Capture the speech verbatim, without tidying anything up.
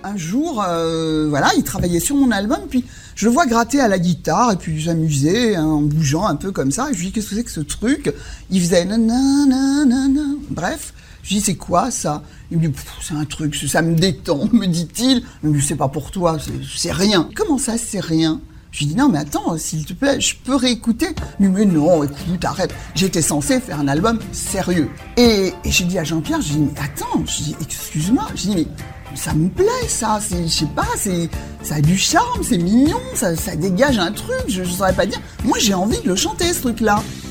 Un jour, euh, voilà, il travaillait sur mon album, puis je le vois gratter à la guitare, et puis s'amuser hein, en bougeant un peu comme ça, et je lui dis, qu'est-ce que c'est que ce truc? Il faisait nanana, bref, je lui dis, c'est quoi ça? Il me dit, c'est un truc, ça me détend, me dit-il. Je lui dis, c'est pas pour toi, c'est, c'est rien. Comment ça, c'est rien? Je lui dis, non, mais attends, s'il te plaît, je peux réécouter? Il me dit, mais non, écoute, arrête. J'étais censé faire un album sérieux. Et, et j'ai dit à Jean-Pierre, je lui dis, mais attends, je dis, excuse-moi, je dis, mais ça me plaît, ça, c'est, je sais pas, c'est, ça a du charme, c'est mignon, ça, ça dégage un truc, je, je saurais pas dire. Moi, j'ai envie de le chanter, ce truc-là.